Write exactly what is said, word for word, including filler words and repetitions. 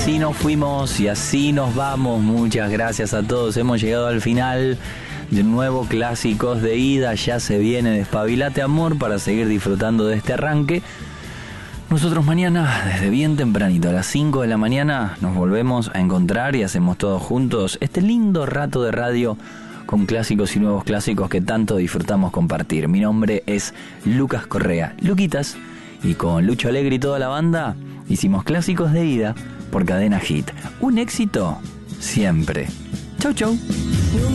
así nos fuimos y así nos vamos. Muchas gracias a todos. Hemos llegado al final de un nuevo Clásicos de Ida. Ya se viene Despabilate Amor para seguir disfrutando de este arranque. Nosotros mañana, desde bien tempranito, a las cinco de la mañana, nos volvemos a encontrar y hacemos todos juntos este lindo rato de radio con clásicos y nuevos clásicos que tanto disfrutamos compartir. Mi nombre es Lucas Correa, Luquitas, y con Lucho Alegre y toda la banda hicimos Clásicos de Ida por Cadena Hit. Un éxito siempre. Chau, chau.